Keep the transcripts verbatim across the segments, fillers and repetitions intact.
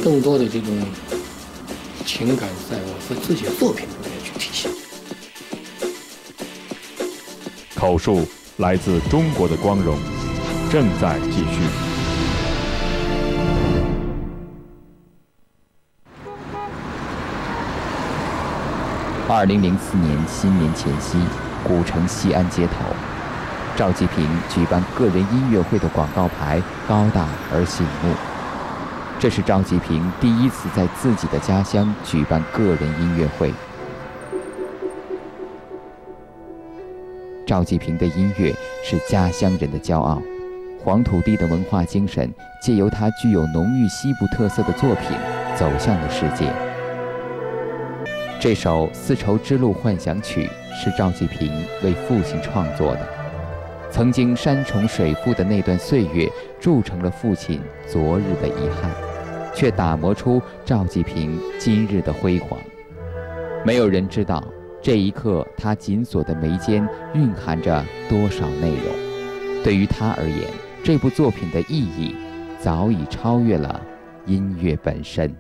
更多的这种情感在我自己的作品里面去体现。 口述来自中国的光荣，正在继续。 二零零四年新年前夕，古城西安街头，赵季平举办个人音乐会的广告牌高大而醒目。这是赵季平第一次在自己的家乡举办个人音乐会。赵季平的音乐是家乡人的骄傲，黄土地的文化精神借由他具有浓郁西部特色的作品走向了世界。这首《丝绸之路幻想曲》是赵季平为父亲创作的。曾经山重水复的那段岁月，铸成了父亲昨日的遗憾，却打磨出赵季平今日的辉煌。没有人知道这一刻他紧锁的眉间蕴含着多少内容。对于他而言，这部作品的意义早已超越了音乐本身。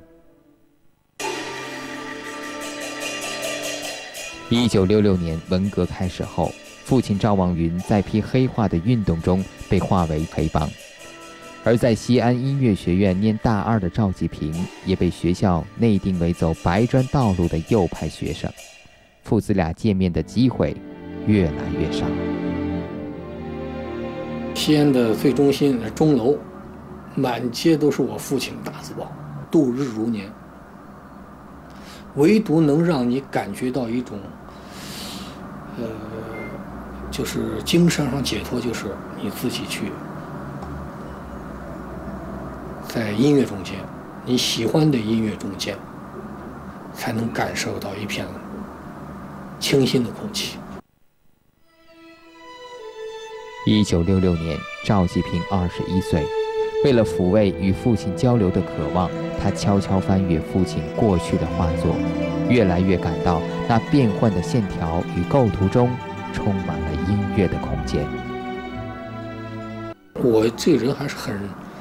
一九六六年文革开始后，父亲赵望云在批黑化的运动中被划为黑帮，而在西安音乐学院念大二的赵季平也被学校内定为走白砖道路的右派学生，父子俩见面的机会越来越少。 西安的最中心钟楼，满街都是我父亲的大字报，度日如年。唯独能让你感觉到一种呃就是精神上解脱，就是你自己去在音乐中间，你喜欢的音乐中间，才能感受到一片清新的空气。 一九六六年，赵季平二十一岁，为了抚慰与父亲交流的渴望，他悄悄翻阅父亲过去的画作，越来越感到那变幻的线条与构图中充满了音乐的空间。 我这个人还是很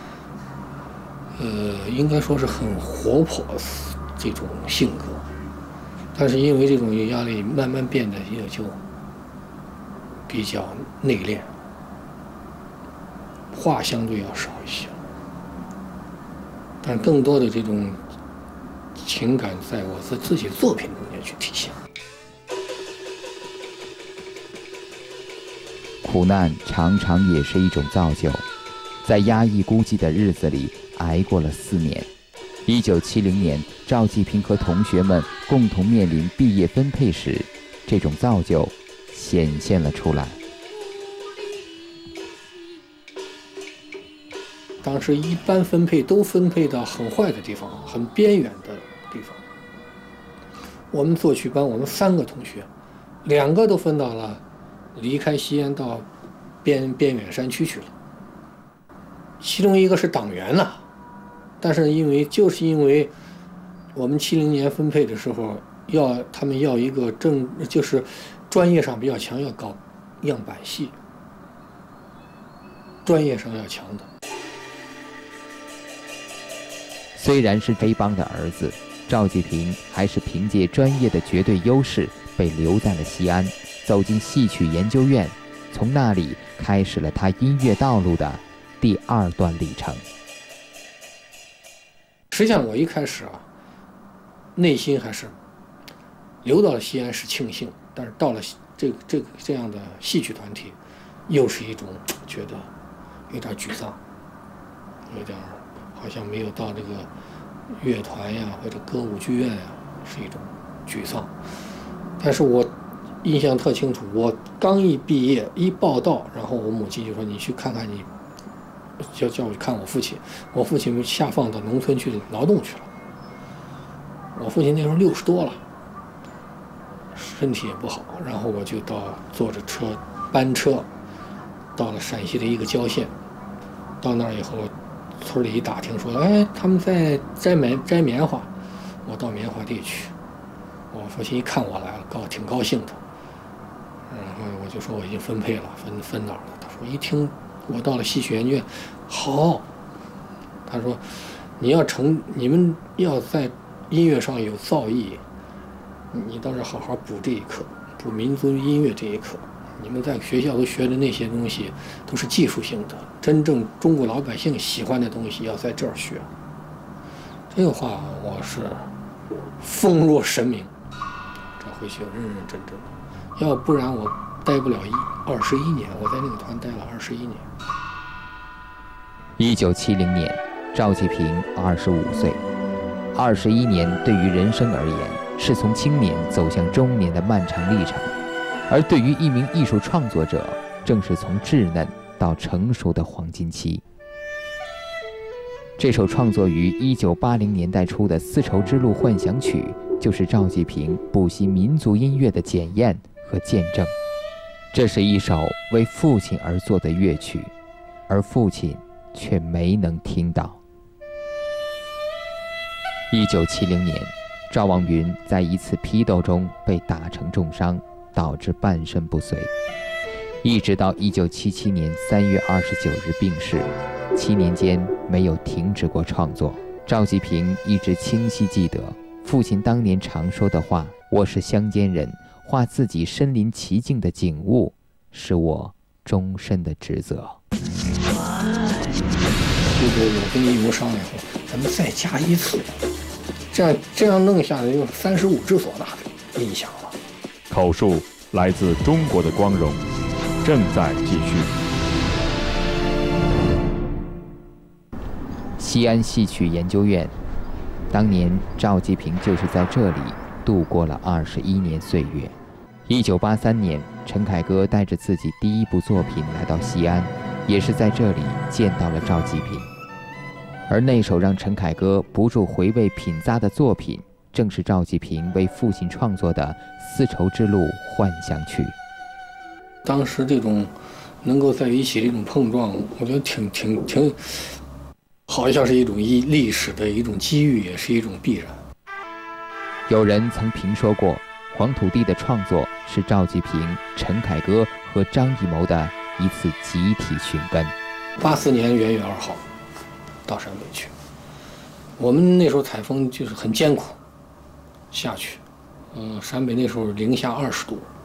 呃应该说是很活泼这种性格，但是因为这种压力慢慢变得也就比较内敛，话相对要少一些，但更多的这种情感在我自自己作品中间去体现。 苦难常常也是一种造就，在压抑孤寂的日子里挨过了四年。一九七零年，赵季平和同学们共同面临毕业分配时，这种造就显现了出来。 当时一般分配都分配到很坏的地方，很边缘的地方。我们作曲班，我们三个同学，两个都分到了离开西安到边边远山区去了。其中一个是党员了，但是因为就是因为我们七零年分配的时候，要他们要一个正就是专业上比较强，要搞样板戏，专业上要强的。 虽然是黑帮的儿子，赵季平还是凭借专业的绝对优势被留在了西安，走进戏曲研究院，从那里开始了他音乐道路的第二段里程。 实际上我一开始啊，内心还是留到了西安是庆幸，但是到了这个这个这样的戏曲团体，又是一种觉得有点沮丧，有点好像没有到这个乐团呀或者歌舞剧院呀，是一种沮丧。但是我印象特清楚，我刚一毕业一报到，然后我母亲就说你去看看你，叫叫我去看我父亲，我父亲下放到农村去劳动去了。我父亲那时候六十多了，身体也不好，然后我就到坐着车班车到了陕西的一个郊县，到那儿以后村里一打听说，哎，他们在摘棉摘棉花，我到棉花地去。我父亲一看我来了，高挺高兴的，然后我就说我已经分配了，分分哪儿了？他说一听我到了戏曲研究院，好，他说你要成，你们要在音乐上有造诣，你倒是好好补这一课，补民族音乐这一课。你们在学校都学的那些东西都是技术性的，真正中国老百姓喜欢的东西要在这儿学。这个话我是奉若神明，这回去认认真真的，要不然我待不了一二十一年。我在那个团待了二十一年。 一九七零年，赵季平二十五岁。二十一年对于人生而言，是从青年走向中年的漫长历程。而对于一名艺术创作者，正是从稚嫩到成熟的黄金期。这首创作于一九八零年代初的《丝绸之路幻想曲》，就是赵季平补习民族音乐的检验和见证。这是一首为父亲而作的乐曲，而父亲却没能听到。一九七零年，赵望云在一次批斗中被打成重伤，导致半身不遂，一直到一九七七年三月二十九日病逝，七年间没有停止过创作。赵季平一直清晰记得父亲当年常说的话：“我是乡间人，画自己身临其境的景物，是我终身的职责。” 这个我跟一谋商量，咱们再加一次，这样这样弄下来就三十五之所大的印象了。 口述来自中国的光荣，正在继续。 西安戏曲研究院，当年赵季平就是在这里度过了二十一年岁月。一九八三年，陈凯歌带着自己第一部作品来到西安，也是在这里见到了赵季平。而那首让陈凯歌不住回味品咂的作品，正是赵季平为父亲创作的《丝绸之路幻想曲》。 当时这种能够在一起这种碰撞，我觉得挺挺挺，好像是一种一历史的一种机遇，也是一种必然。 有人曾评说过，黄土地的创作是赵季平、陈凯歌和张艺谋的一次集体寻根。 八四年元月二号到陕北去，我们那时候采风就是很艰苦，下去，嗯、呃，陕北那时候零下二十度。